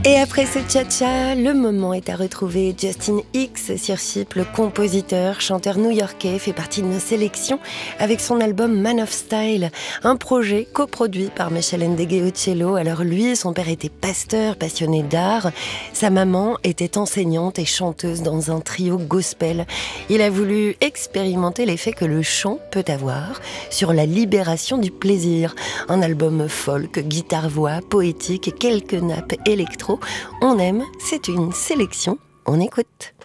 Et après ce tcha-tcha, le moment est à retrouver. Justin Hicks, Sir Chip, le compositeur, chanteur new-yorkais, fait partie de nos sélections avec son album Man of Style, un projet coproduit par Michel Ndegeocello au cello. Alors lui, son père était pasteur, passionné d'art. Sa maman était enseignante et chanteuse dans un trio gospel. Il a voulu expérimenter l'effet que le chant peut avoir sur la libération du plaisir. Un album folk, guitare-voix, poétique et quelques nappes électro. On aime, c'est une sélection, on écoute.